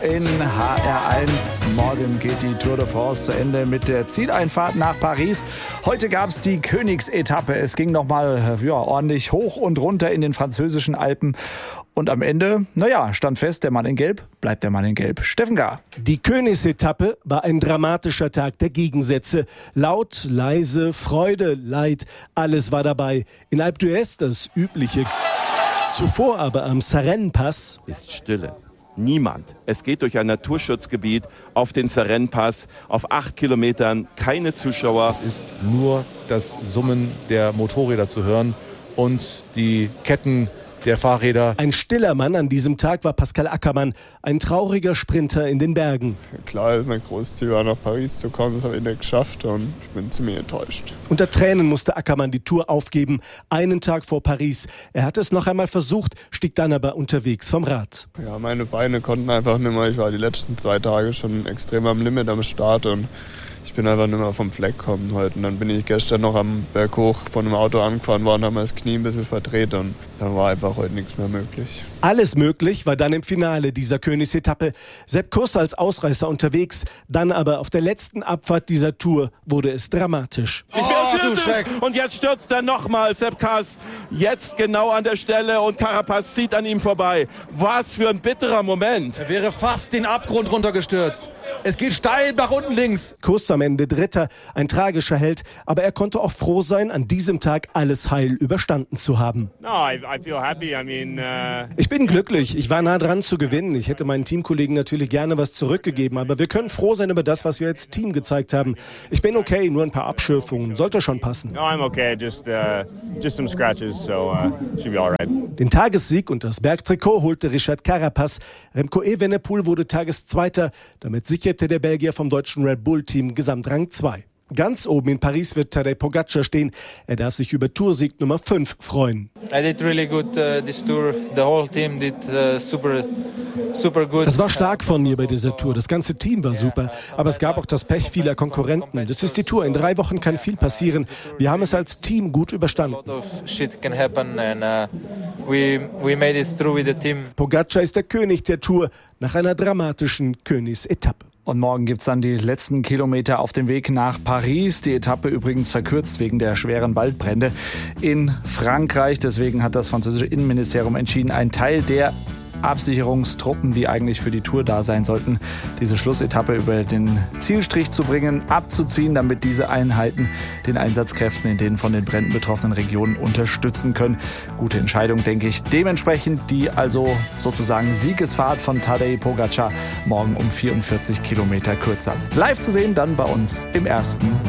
In HR1 morgen geht die Tour de France zu Ende mit der Zieleinfahrt nach Paris. Heute gab es die Königsetappe. Es ging nochmal ordentlich hoch und runter in den französischen Alpen. Und am Ende, stand fest, der Mann in Gelb bleibt der Mann in Gelb. Steffen Gahr. Die Königsetappe war ein dramatischer Tag der Gegensätze. Laut, leise, Freude, Leid, alles war dabei. In Alpe d'Huez das Übliche. Zuvor aber am Sarenne-Pass ist Stille. Niemand. Es geht durch ein Naturschutzgebiet auf den Sarenne-Pass, auf 8 Kilometern, keine Zuschauer. Es ist nur das Summen der Motorräder zu hören und die Ketten der Fahrräder. Ein stiller Mann an diesem Tag war Pascal Ackermann, ein trauriger Sprinter in den Bergen. Klar, mein großes Ziel war, nach Paris zu kommen, das habe ich nicht geschafft und ich bin ziemlich enttäuscht. Unter Tränen musste Ackermann die Tour aufgeben, einen Tag vor Paris. Er hatte es noch einmal versucht, stieg dann aber unterwegs vom Rad. Ja, meine Beine konnten einfach nicht mehr. Ich war die letzten 2 Tage schon extrem am Limit am Start und ich bin einfach nicht mehr vom Fleck gekommen heute. Und dann bin ich gestern noch am Berg hoch von einem Auto angefahren worden, habe mir das Knie ein bisschen verdreht und dann war einfach heute nichts mehr möglich. Alles möglich war dann im Finale dieser Königsetappe. Sepp Kuss als Ausreißer unterwegs, dann aber auf der letzten Abfahrt dieser Tour wurde es dramatisch. Und jetzt stürzt er nochmal, Sepp Kuss, jetzt genau an der Stelle und Carapaz zieht an ihm vorbei. Was für ein bitterer Moment. Er wäre fast den Abgrund runtergestürzt. Es geht steil nach unten links. Kuss am Ende Dritter, ein tragischer Held, aber er konnte auch froh sein, an diesem Tag alles heil überstanden zu haben. Ich bin glücklich, ich war nah dran zu gewinnen. Ich hätte meinen Teamkollegen natürlich gerne was zurückgegeben, aber wir können froh sein über das, was wir als Team gezeigt haben. Ich bin okay, nur ein paar Abschürfungen, sollte schon passen. Just some scratches, so should be all right. Den Tagessieg und das Bergtrikot holte Richard Carapaz. Remco Evenepoel wurde Tageszweiter. Damit sicherte der Belgier vom deutschen Red Bull-Team Gesamtrang 2. Ganz oben in Paris wird Tadej Pogačar stehen. Er darf sich über Toursieg Nummer 5 freuen. I did really good this tour. The whole team did super good. Das war stark von mir bei dieser Tour. Das ganze Team war super. Aber es gab auch das Pech vieler Konkurrenten. Das ist die Tour. In 3 Wochen kann viel passieren. Wir haben es als Team gut überstanden. A lot of shit can happen and we made it through with the team. Pogačar ist der König der Tour nach einer dramatischen Königsetappe. Und morgen gibt's dann die letzten Kilometer auf dem Weg nach Paris. Die Etappe übrigens verkürzt wegen der schweren Waldbrände in Frankreich. Deswegen hat das französische Innenministerium entschieden, einen Teil der Absicherungstruppen, die eigentlich für die Tour da sein sollten, diese Schlussetappe über den Zielstrich zu bringen, abzuziehen, damit diese Einheiten den Einsatzkräften in den von den Bränden betroffenen Regionen unterstützen können. Gute Entscheidung, denke ich. Dementsprechend die also sozusagen Siegesfahrt von Tadej Pogačar morgen um 44 Kilometer kürzer. Live zu sehen dann bei uns im ersten